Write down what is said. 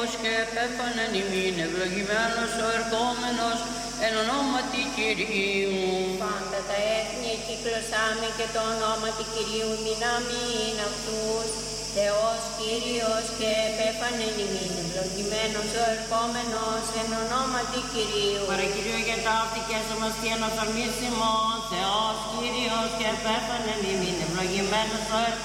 Κύριος και επέφανεν ημίν, ευλογημένος ο ερχόμενος, εν ονόματι Κυρίου. Πάντα τα έθνη κυκλωσάμε και το όνομα του Κυρίου δυνάμειν αυτούς. Θεός Κύριος και επέφανεν ημίν, ευλογημένος ο ερχόμενος, εν ονόματι Κυρίου. Παρακυρίου για ταύτη και σωμαστίαν οφθαλμίσιμον, Θεός Κύριος και επέφανεν ημίν, ευλογημένος ο